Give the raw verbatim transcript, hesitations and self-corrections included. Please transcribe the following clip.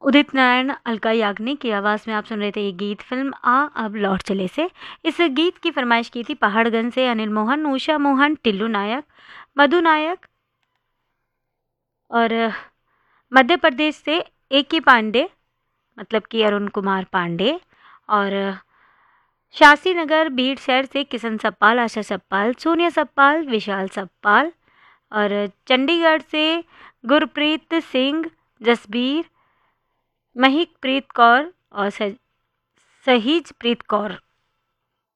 उदित नारायण, अलका याग्निक की आवाज़ में आप सुन रहे थे ये गीत फिल्म आ अब लौट चले से। इस गीत की फरमाइश की थी पहाड़गंज से अनिल मोहन, उषा मोहन, टिल्लू नायक, मधु नायक और मध्य प्रदेश से ए के पांडे मतलब कि अरुण कुमार पांडे और शासी नगर बीड़ शहर से किशन सप्पाल, आशा सप्पाल, सोनिया सप्पाल, विशाल सप्पाल और चंडीगढ़ से गुरप्रीत सिंह, जसबीर, महिक प्रीत कौर और सहीज प्रीत कौर।